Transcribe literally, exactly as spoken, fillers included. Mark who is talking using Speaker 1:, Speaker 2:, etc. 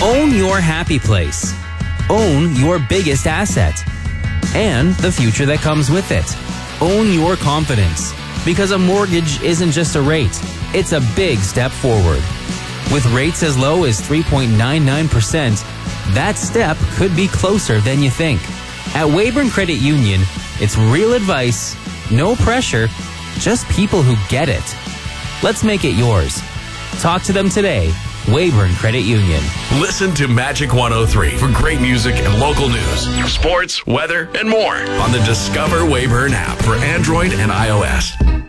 Speaker 1: Own your happy place. Own your biggest asset. And the future that comes with it. Own your confidence. Because a mortgage isn't just a rate. It's a big step forward. With rates as low as three point nine nine percent, that step could be closer than you think. At Weyburn Credit Union, it's real advice, no pressure, just people who get it. Let's make it yours. Talk to them today. Weyburn Credit Union.
Speaker 2: Listen to Magic one oh three for great music and local news, sports, weather, and more on the Discover Weyburn app for Android and iOS.